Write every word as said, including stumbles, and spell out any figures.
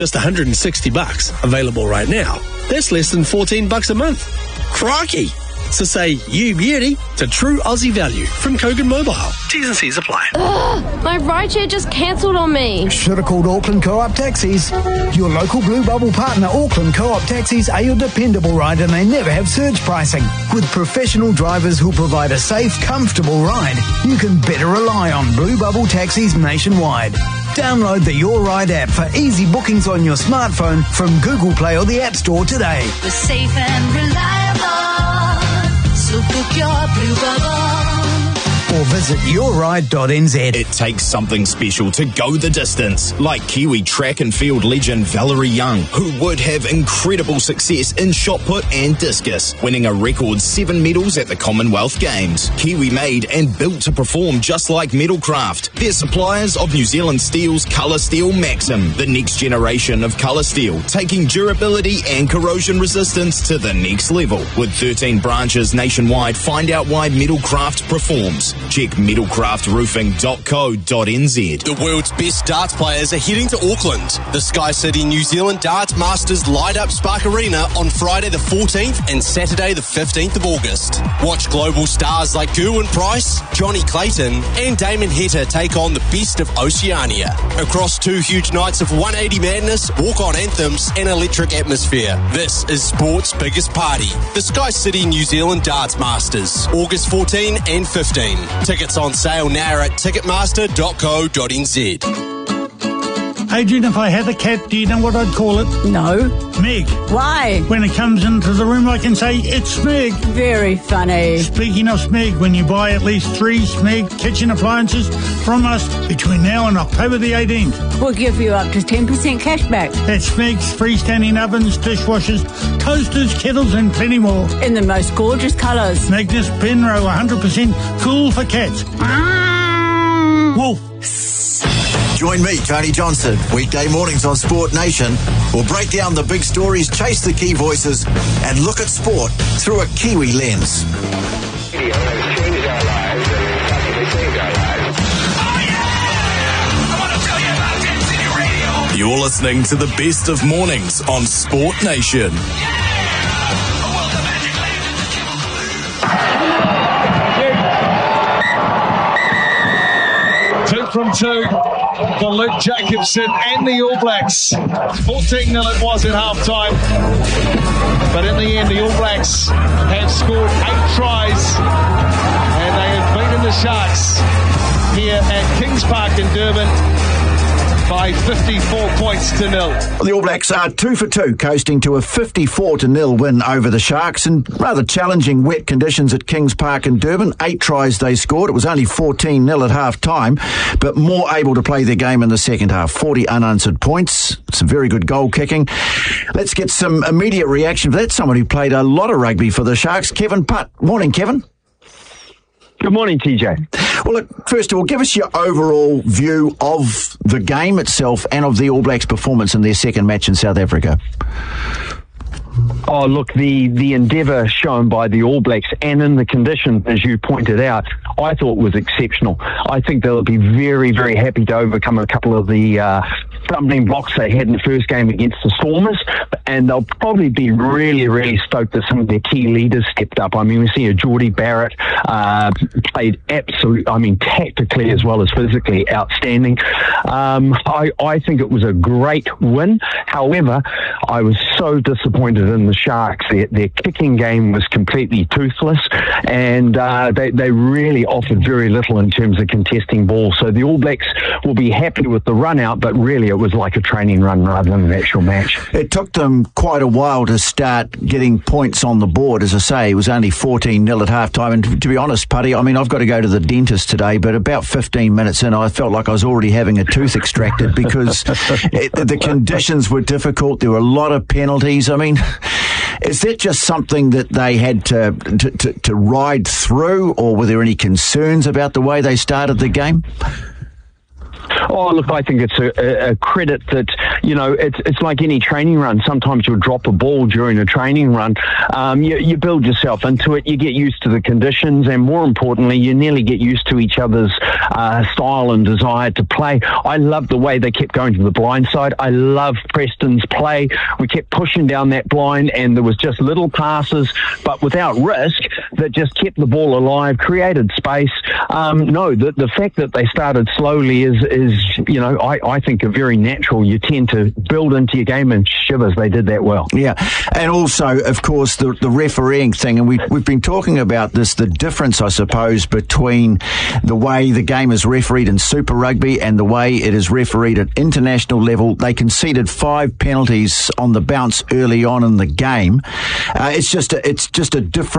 Just one hundred sixty bucks. Available right now. That's less than fourteen bucks a month. Crikey! So say you beauty to true Aussie value from Kogan Mobile. T's and C's apply. Ugh, my rideshare just cancelled on me. Should have called Auckland Co-op Taxis. Your local Blue Bubble partner, Auckland Co-op Taxis, are your dependable ride, and they never have surge pricing. With professional drivers who provide a safe, comfortable ride, you can better rely on Blue Bubble Taxis nationwide. Download the Your Ride app for easy bookings on your smartphone from Google Play or the App Store today. We're safe and reliable, so book your Blue Bubble. Or visit your ride dot n z. It takes something special to go the distance, like Kiwi track and field legend Valerie Young, who would have incredible success in shot put and discus, winning a record seven medals at the Commonwealth Games. Kiwi made and built to perform just like Metalcraft. They're suppliers of New Zealand Steel's Colour Steel Maxim, the next generation of colour steel, taking durability and corrosion resistance to the next level. With thirteen branches nationwide, find out why Metalcraft performs. Check metalcraft roofing dot co dot n z. The world's best darts players are heading to Auckland. The Sky City New Zealand Darts Masters light up Spark Arena on Friday the fourteenth and Saturday the fifteenth of August. Watch global stars like Gerwyn Price, Johnny Clayton and Damon Heta take on the best of Oceania. Across two huge nights of one eighty madness, walk-on anthems and electric atmosphere. This is sport's biggest party. The Sky City New Zealand Darts Masters, August fourteenth and fifteenth. Tickets on sale now at ticketmaster dot co dot n z. Adrian, if I had a cat, do you know what I'd call it? No. Meg. Why? When it comes into the room, I can say, it's Smeg. Very funny. Speaking of Smeg, when you buy at least three Smeg kitchen appliances from us between now and October the eighteenth, we'll give you up to ten percent cash back. That's Smeg's freestanding ovens, dishwashers, toasters, kettles, and plenty more. In the most gorgeous colours. Magnus Penro, one hundred percent cool for cats. Wolf. Join me, Tony Johnson, weekday mornings on Sport Nation. We'll break down the big stories, chase the key voices, and look at sport through a Kiwi lens. You're listening to the best of mornings on Sport Nation. Two from two for Luke Jacobson and the All Blacks. fourteen nil it was at half-time. But in the end, the All Blacks have scored eight tries and they have beaten the Sharks here at Kings Park in Durban by fifty-four points to nil. Well, the All Blacks are two for two, coasting to a fifty-four to nil win over the Sharks in rather challenging wet conditions at Kings Park in Durban. Eight tries they scored. It was only fourteen nil at half-time, but more able to play their game in the second half. forty unanswered points. Some very good goal kicking. Let's get some immediate reaction for that. Someone who played a lot of rugby for the Sharks, Kevin Putt. Morning, Kevin. Good morning, T J. Well, look, first of all, give us your overall view of the game itself and of the All Blacks' performance in their second match in South Africa. Oh, look, the, the endeavour shown by the All Blacks and in the conditions, as you pointed out, I thought was exceptional. I think they'll be very, very happy to overcome a couple of the uh, stumbling blocks they had in the first game against the Stormers, and they'll probably be really, really stoked that some of their key leaders stepped up. I mean, we see a Geordie Barrett uh, played absolutely, I mean, tactically as well as physically outstanding. Um, I, I think it was a great win. However, I was so disappointed in the Sharks. Their, their kicking game was completely toothless, and uh, they, they really offered very little in terms of contesting ball. So the All Blacks will be happy with the run out, but really it was like a training run rather than an actual match. It took them quite a while to start getting points on the board. As I say, it was only fourteen nil at half-time, and to, to be honest, Putty, I mean, I've got to go to the dentist today, but about fifteen minutes in, I felt like I was already having a tooth extracted because it, the conditions were difficult. There were a lot of penalties. I mean, is that just something that they had to, to, to, to ride through, or were there any concerns about the way they started the game? Oh, look, I think it's a, a credit that, you know, it's it's like any training run. Sometimes you'll drop a ball during a training run. Um, you, you build yourself into it, you get used to the conditions, and more importantly, you nearly get used to each other's uh, style and desire to play. I love the way they kept going to the blind side. I love Preston's play. We kept pushing down that blind, and there was just little passes, but without risk, that just kept the ball alive, created space. Um, no, the, the fact that they started slowly is, is you know, I, I think, a very natural. You tend to build into your game, and shivers, they did that well. Yeah, and also, of course, the, the refereeing thing, and we've, we've been talking about this, the difference, I suppose, between the way the game is refereed in Super Rugby and the way it is refereed at international level. They conceded five penalties on the bounce early on in the game. Uh, it's just a, it's just a different